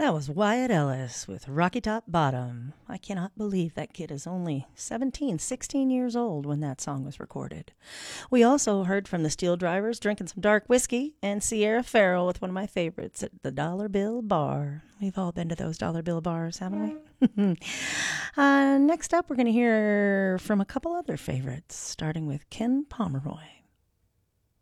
That was Wyatt Ellis with Rocky Top Bottom. I cannot believe that kid is only 17, 16 years old when that song was recorded. We also heard from the Steel Drivers drinking some dark whiskey and Sierra Farrell with one of my favorites at the Dollar Bill Bar. We've all been to those Dollar Bill bars, haven't we? Next up, we're going to hear from a couple other favorites, starting with Ken Pomeroy.